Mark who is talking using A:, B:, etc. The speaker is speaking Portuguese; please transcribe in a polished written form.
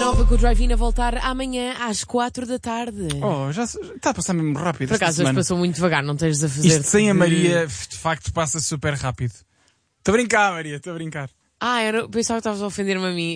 A: Nova com o Drive-In a voltar amanhã às 4 da tarde.
B: Oh, já está a passar mesmo rápido.
A: Por acaso, hoje passou muito devagar, não tens a fazer...
B: Isto sem a Maria, de facto, passa super rápido. Estou a brincar, Maria, estou a brincar.
A: Eu pensava que estavas a ofender-me a mim.